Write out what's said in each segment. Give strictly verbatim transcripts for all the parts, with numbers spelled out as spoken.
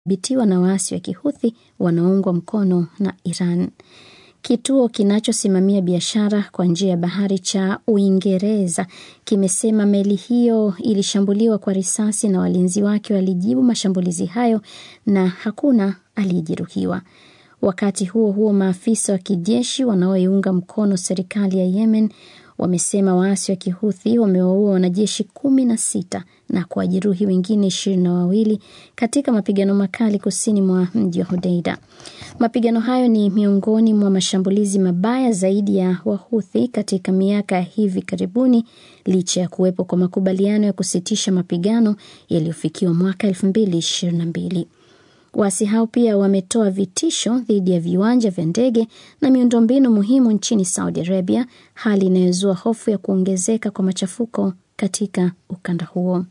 bitiwa na waasi wa Kihuthi wanaoungwa mkono na Iran. Kituo kinachosimamia biashara kwa njia ya bahari cha Uingereza kimesema meli hiyo ilishambuliwa kwa risasi na walinzi wake walijibu mashambulizi hayo na hakuna aliyejeruhiwa. Wakati huo huo, maafisa wa kijeshi wanaoiunga mkono serikali ya Yemen wamesema waasi wa Kihuthi wamewaua wanajeshi kumi na sita na kuwajeruhi wengine ishirini na wawili katika mapigano makali kusini mwa mji wa Hodeida. Mapigano hayo ni miongoni mwa mashambulizi mabaya zaidi ya Wahuthi katika miaka ya hivi karibuni, licha ya kuwepo kwa makubaliano ya kusitisha mapigano yaliyofikiwa mwaka elfu mbili ishirini na mbili. Waasi hao pia wametoa vitisho dhidi ya viwanja vya ndege na miundombinu muhimu nchini Saudi Arabia, hali inayozua hofu ya kuongezeka kwa machafuko katika ukanda huo.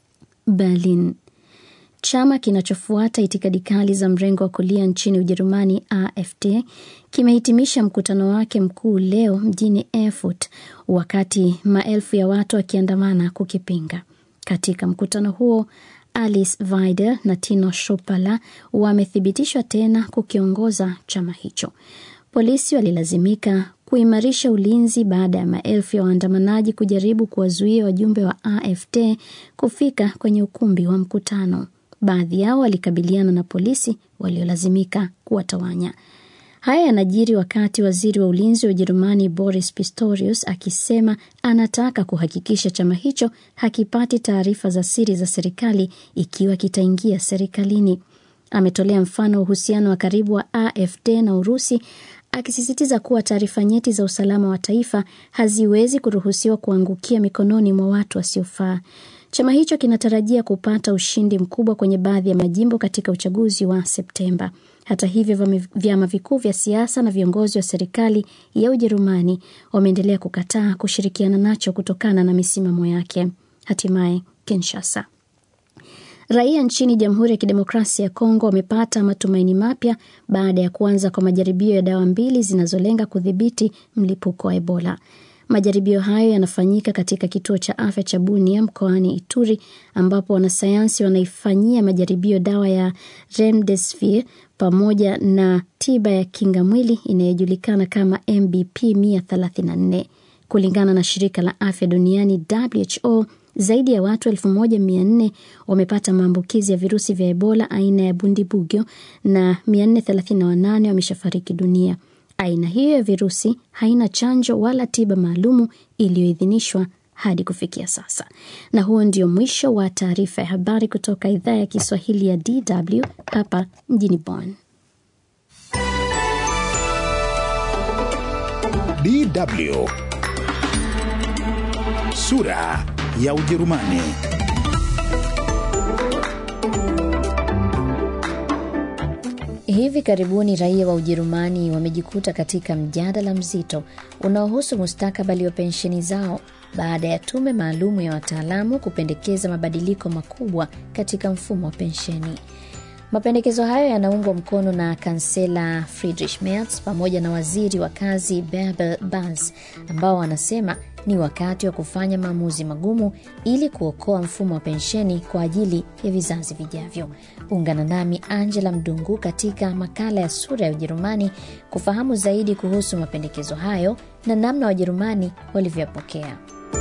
Berlin. Chama kinachofuata itikadi kali za mrengo wa kulia nchini Ujerumani, A F D, kimehitimisha mkutano wake mkuu leo mjini Erfurt, wakati maelfu ya watu wakiandamana kukipinga. Katika mkutano huo, Alice Weidel na Tino Schupala wamethibitishwa tena kukiongoza chama hicho. Polisi walilazimika kuimarisha ulinzi baada ya maelfu ya waandamanaji kujaribu kuwazuia wajumbe wa A F D kufika kwenye ukumbi wa mkutano. Baadhi yao walikabiliana na polisi waliolazimika kuwatawanya. Haya yanajiri wakati waziri wa ulinzi wa Ujerumani Boris Pistorius akisema anataka kuhakikisha chama hicho hakipati taarifa za siri za serikali ikiwa kitaingia serikalini. Ametolea mfano uhusiano wa karibu wa A F D na Urusi, akisisitiza kuwa taarifa nyeti za usalama wa taifa haziwezi kuruhusiwa kuangukia mikononi mwa watu wasiofaa. Chama hicho kinatarajia kupata ushindi mkubwa kwenye baadhi ya majimbo katika uchaguzi wa Septemba. Hata hivyo, vyama vikuu vya siasa na viongozi wa serikali ya Ujerumani wameendelea kukataa kushirikiana nacho kutokana na misimamo yake. Hatimaye, Kinshasa. Raia nchini Jamhuri ya Kidemokrasia ya Kongo wamepata matumaini mapya baada ya kuanza kwa majaribio ya dawa mbili zinazolenga kudhibiti mlipuko wa Ebola. Majaribio hayo yanafanyika katika kituo cha afya cha Bunia mkoani Ituri, ambapo wanasayansi wanaifanyia majaribio dawa ya Remdesivir pamoja na tiba ya kinga mwili inayojulikana kama M B P mia thelathini na nne. Kulingana na shirika la afya duniani W H O, zaidi ya watu elfu moja mia nne wamepata maambukizi ya virusi vya Ebola aina ya Bundibugyo na mia nne thelathini na wanane wameshafariki dunia. Aina hiyo ya virusi haina chanjo wala tiba maalumu iliyoidhinishwa hadi kufikia sasa. Na huo ndio mwisho wa taarifa ya habari kutoka idhaa ya Kiswahili ya D W hapa mjini Bonn. D W Sura ya Ujerumani. Hivi karibuni raia wa Ujerumani wamejikuta katika mjadala mzito unaohusu mustakabali wa pensheni zao baada ya tume maalumu ya wataalamu kupendekeza mabadiliko makubwa katika mfumo wa pensheni. Mapendekezo hayo yanaungwa mkono na kansela Friedrich Merz pamoja na waziri wa kazi Bärbel Banz, ambao wanasema ni wakati wa kufanya maamuzi magumu ili kuokoa mfumo wa pensheni kwa ajili ya vizazi vijavyo. Ungana nami Angela Mdungu katika makala ya Sura ya Ujerumani kufahamu zaidi kuhusu mapendekezo hayo na namna Wajerumani walivyopokea.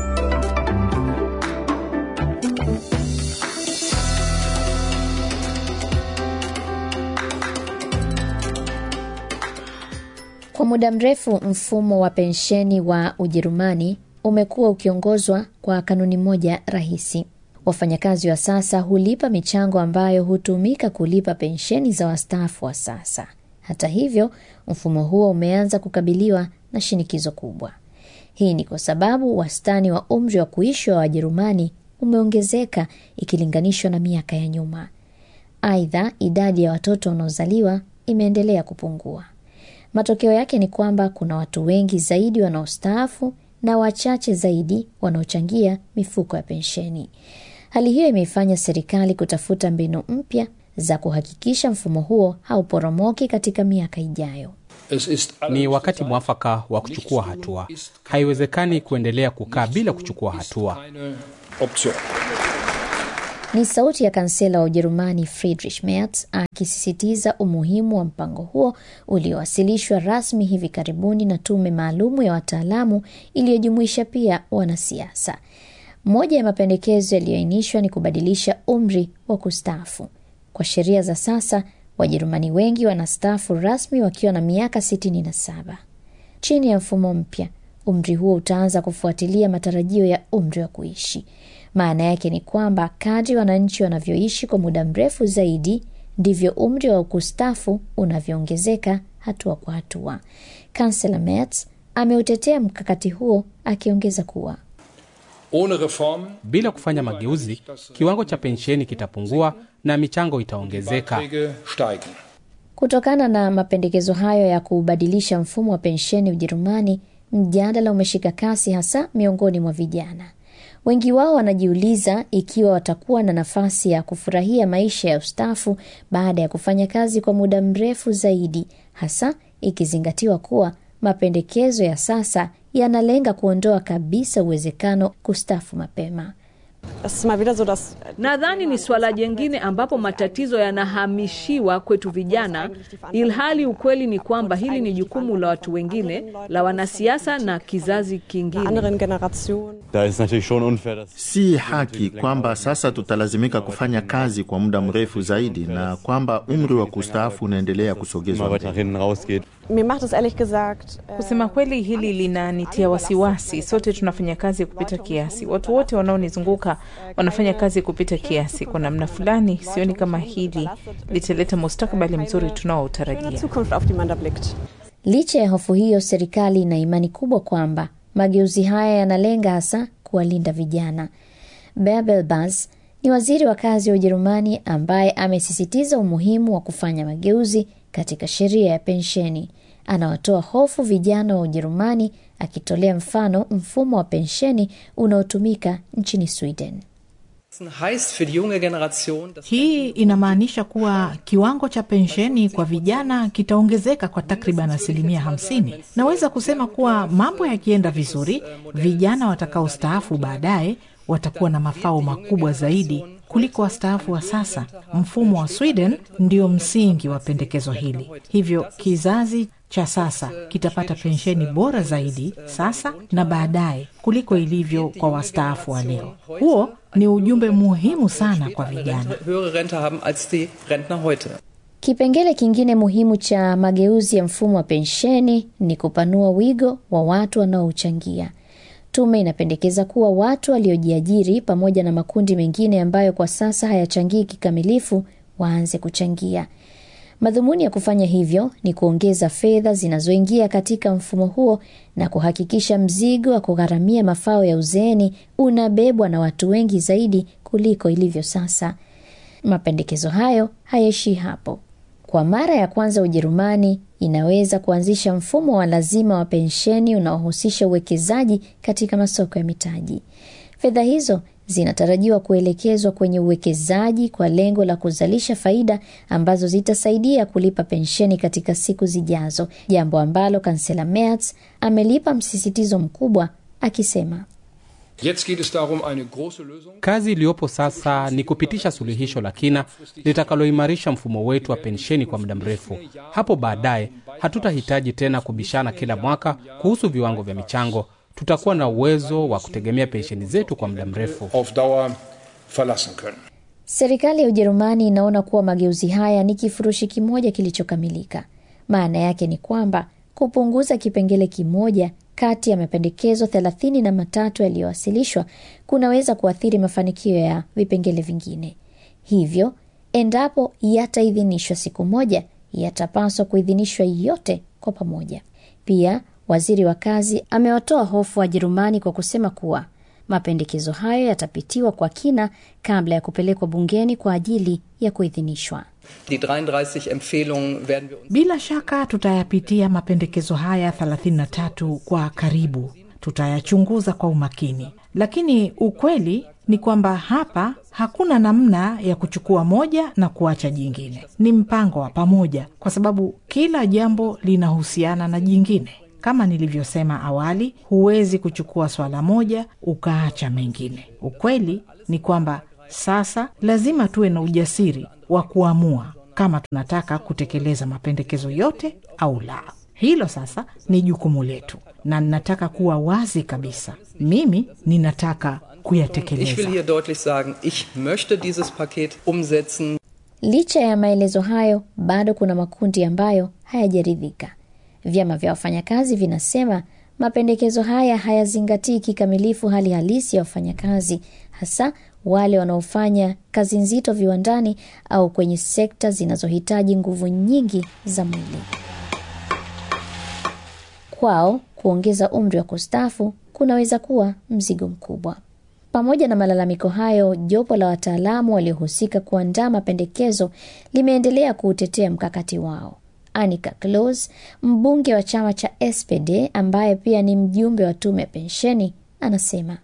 Kwa muda mrefu mfumo wa pensheni wa Ujerumani umekuwa ukiongozwa kwa kanuni moja rahisi. Wafanyakazi wa sasa hulipa michango ambayo hutumika kulipa pensheni za wastaafu wa sasa. Hata hivyo, mfumo huo umeanza kukabiliwa na shinikizo kubwa. Hii ni kwa sababu wastani wa umri wa kuishi wa Wajerumani umeongezeka ikilinganishwa na miaka ya nyuma. Aidha, idadi ya watoto wanaozaliwa imeendelea kupungua. Matokeo yake ni kwamba kuna watu wengi zaidi wanaostaafu na wachache zaidi wanaochangia mifuko ya pensheni. Hali hiyo imeifanya serikali kutafuta mbinu mpya za kuhakikisha mfumo huo hauporomoki katika miaka ijayo. Ni wakati mwafaka wa kuchukua hatua. Haiwezekani kuendelea kukaa bila kuchukua hatua. Ni sauti ya kansela wa Ujerumani Friedrich Merz akisisitiza umuhimu wa mpango huo uliowasilishwa rasmi hivi karibuni na tume maalumu ya wataalamu iliyojumuisha pia wanasiasa. Moja ya mapendekezo yaliyoainishwa ni kubadilisha umri wa kustaafu. Kwa sheria za sasa, Wajerumani wengi wanastaafu rasmi wakiwa na miaka sitini na saba. Chini ya mfumo mpya, umri huo utaanza kufuatilia matarajio ya umri wa kuishi. Maana yake ni kwamba kadri wananchi wanavyoishi kwa muda mrefu zaidi, ndivyo umri wa kustaafu unavyoongezeka hatua kwa hatua. Kansela Merz ameutetea mkakati huo akiongeza kuwa bila kufanya mageuzi, kiwango cha pensheni kitapungua na michango itaongezeka. Kutokana na mapendekezo hayo ya kubadilisha mfumo wa pensheni Ujerumani, mjadala umeshika kasi hasa miongoni mwa vijana. Wengi wao wanajiuliza ikiwa watakuwa na nafasi ya kufurahia maisha ya ustaafu baada ya kufanya kazi kwa muda mrefu zaidi, hasa ikizingatiwa kuwa mapendekezo ya sasa yanalenga kuondoa kabisa uwezekano kustaafu mapema. Nadhani ni swala jingine ambapo matatizo yanahamishiwa kwetu vijana, ilhali ukweli ni kwamba hili ni jukumu la watu wengine, la wanasiasa na kizazi kingine. Si haki kwamba sasa tutalazimika kufanya kazi kwa muda mrefu zaidi na kwamba umri wa kustaafu unaendelea kusogezwa. Kusema kweli, hili linanitia wasiwasi. Sote tunafanya kazi kupita kiasi. Watu wote wanaonizunguka wanafanya kazi kupita kiasi. Kwa namna fulani, sioni kama hili litaleta mustakabali mzuri tunaoutarajia. Licha ya hofu hiyo, serikali ina imani kubwa kwamba mageuzi haya yanalenga hasa kuwalinda vijana. Bärbel Bas ni waziri wa kazi wa Ujerumani ambaye amesisitiza umuhimu wa kufanya mageuzi katika sheria ya pensheni. Anawatoa hofu vijana wa Ujerumani akitolea mfano mfumo wa pensheni unaotumika nchini Sweden. Hii inamaanisha kuwa kiwango cha pensheni kwa vijana kitaongezeka kwa takriban asilimia hamsini. Naweza kusema kuwa mambo yakienda vizuri, vijana watakaostaafu baadaye watakuwa na mafao makubwa zaidi kuliko wastaafu wa sasa. Mfumo wa Sweden ndio msingi wa pendekezo hili. Hivyo kizazi cha sasa kitapata pensheni bora zaidi sasa na baadaye kuliko ilivyo kwa wastaafu wa leo. Huo ni ujumbe muhimu sana kwa vijana. Kipengele kingine muhimu cha mageuzi ya mfumo wa pensheni ni kupanua wigo wa watu wanaouchangia. Tume inapendekeza kuwa watu waliojiajiri pamoja na makundi mengine ambayo kwa sasa hayachangii kikamilifu waanze kuchangia. Madhumuni ya kufanya hivyo ni kuongeza fedha zinazoingia katika mfumo huo na kuhakikisha mzigo wa kugharamia mafao ya uzeeni unabebwa na watu wengi zaidi kuliko ilivyo sasa. Mapendekezo hayo hayaishii hapo. Kwa mara ya kwanza Ujerumani inaweza kuanzisha mfumo wa lazima wa pensheni unaohusisha uwekezaji katika masoko ya mitaji. Fedha hizo zinatarajiwa kuelekezwa kwenye uwekezaji kwa lengo la kuzalisha faida ambazo zitasaidia kulipa pensheni katika siku zijazo, jambo ambalo kansela Merz amelipa msisitizo mkubwa akisema, kazi iliyopo sasa ni kupitisha suluhisho la kina litakaloimarisha mfumo wetu wa pensheni kwa muda mrefu. Hapo baadaye hatutahitaji tena kubishana kila mwaka kuhusu viwango vya michango. Tutakuwa na uwezo wa kutegemea pensheni zetu kwa muda mrefu. Serikali ya Ujerumani inaona kuwa mageuzi haya ni kifurushi kimoja kilichokamilika. Maana yake ni kwamba kupunguza kipengele kimoja kati ya mapendekezo thelathini na matatu yaliyowasilishwa kunaweza kuathiri mafanikio ya vipengele vingine. Hivyo, endapo yataidhinishwa siku moja, yatapaswa kuidhinishwa yote kwa pamoja. Pia, waziri wa kazi amewatoa hofu wa Jerumani kwa kusema kuwa mapendekezo hayo yatapitiwa kwa kina kabla ya kupelekwa bungeni kwa ajili ya kuidhinishwa. Bila shaka tutayapitia mapendekezo haya thelathini na tatu kwa karibu. Tutayachunguza kwa umakini. Lakini ukweli ni kwamba hapa hakuna namna ya kuchukua moja na kuacha jingine. Ni mpango wa pamoja kwa sababu kila jambo linahusiana na jingine. Kama nilivyosema awali, huwezi kuchukua swala moja ukaacha mengine. Ukweli ni kwamba Sasa lazima tuwe na ujasiri wa kuamua kama tunataka kutekeleza mapendekezo yote au la. Hilo sasa ni jukumu letu, na ninataka kuwa wazi kabisa, mimi ninataka kuyatekeleza. Ich will hier deutlich sagen, ich möchte dieses Paket umsetzen. Licha ya maelezo hayo, bado kuna makundi ambayo hayajaridhika. Vyama vya wafanyakazi vinasema mapendekezo haya hayazingatii kikamilifu hali halisi ya wafanyakazi, hasa wale wanaofanya kazi nzito viwandani au kwenye sekta zinazohitaji nguvu nyingi za mwili. Kwao, kuongeza umri wa kustaafu kunaweza kuwa mzigo mkubwa. Pamoja na malalamiko hayo, jopo la wataalamu waliohusika kuandaa mapendekezo limeendelea kuutetea mkakati wao. Annika Kloos, mbunge wa chama cha S P D ambaye pia ni mjumbe wa tume ya pensheni, anasema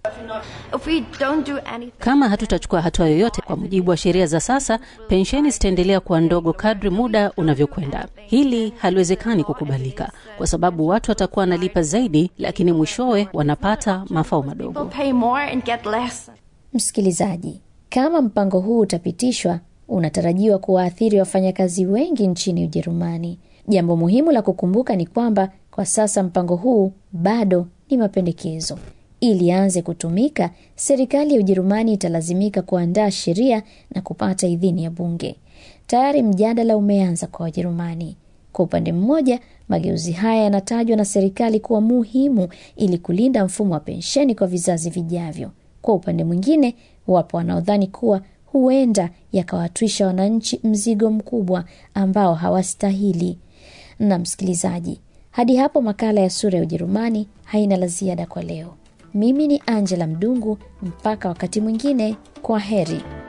kama hatutachukua hatua yoyote kwa mujibu wa sheria za sasa, pensheni zitaendelea kuwa ndogo kadri muda unavyokwenda. Hili haliwezekani kukubalika, kwa sababu watu watakuwa wanalipa zaidi, lakini mwishowe wanapata mafao madogo. Msikilizaji, kama mpango huu utapitishwa, unatarajiwa kuwaathiri wafanyakazi wengi nchini Ujerumani. Jambo muhimu la kukumbuka ni kwamba kwa sasa mpango huu bado ni mapendekezo. Ili aanze kutumika, serikali ya Ujerumani italazimika kuandaa sheria na kupata idhini ya bunge. Tayari mjadala umeanza kwa Wajerumani. Kwa upande mmoja, mageuzi haya yanatajwa na serikali kuwa muhimu ili kulinda mfumo wa pensheni kwa vizazi vijavyo. Kwa upande mwingine, wapo wanaodhani kuwa huenda yakawatwisha wananchi mzigo mkubwa ambao hawastahili. Na msikilizaji, hadi hapo makala ya Sura ya Ujerumani haina la ziada kwa leo. Mimi ni Angela Mdungu, mpaka wakati mwingine, kwa heri.